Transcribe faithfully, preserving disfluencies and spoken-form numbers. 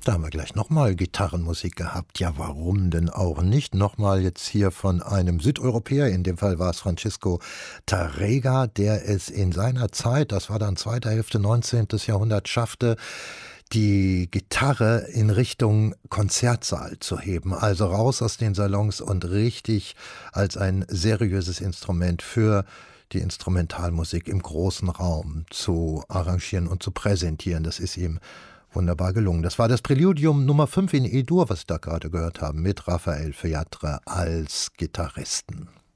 Da haben wir gleich nochmal Gitarrenmusik gehabt. Ja, warum denn auch nicht? Nochmal jetzt hier von einem Südeuropäer, in dem Fall war es Francisco Tárrega, der es in seiner Zeit, das war dann zweite Hälfte neunzehnten. Jahrhundert, schaffte, die Gitarre in Richtung Konzertsaal zu heben, also raus aus den Salons und richtig als ein seriöses Instrument für die Instrumentalmusik im großen Raum zu arrangieren und zu präsentieren. Das ist ihm wunderbar gelungen. Das war das Präludium Nummer fünf in E-Dur, was Sie da gerade gehört haben, mit Rafael Fallatra als Gitarristen.